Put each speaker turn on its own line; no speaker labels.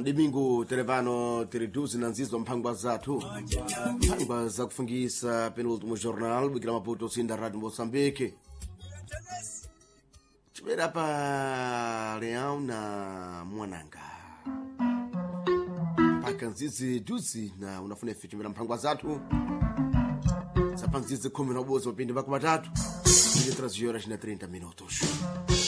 Domingo televano tiriduzi na nzizo mphangwa zathu mphangwa za kufungisa penultimo jornal bwikira Maputo sinda Radio Moçambique chibera pa Leão na Mwananga paka nzizi duzi na unafuna ifichimira mphangwa zathu sapa nzizi 10 na ubozo pindi bako matatu 13 horas na 30 minutos.